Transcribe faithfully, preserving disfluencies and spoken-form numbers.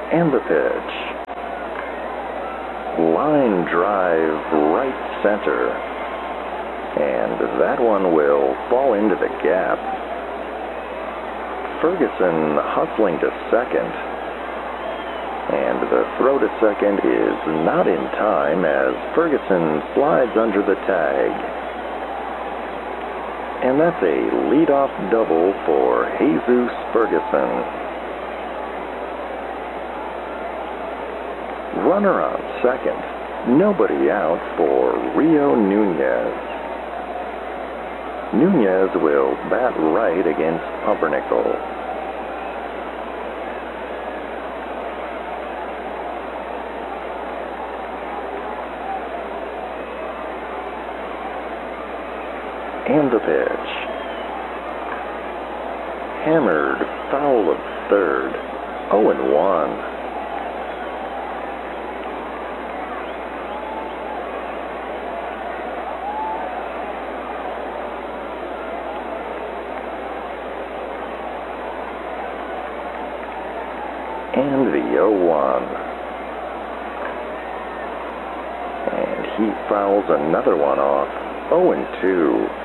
And the pitch. Line drive right center. And that one will fall into the gap. Ferguson hustling to second. And the throw to second is not in time as Ferguson slides under the tag. And that's a leadoff double for Jesus Ferguson. Runner on second, nobody out for Rio Nunez. Nunez will bat right against Pumpernickel. And the pitch. Hammered foul of third. oh and one. And the oh one. And he fouls another one off. oh and two.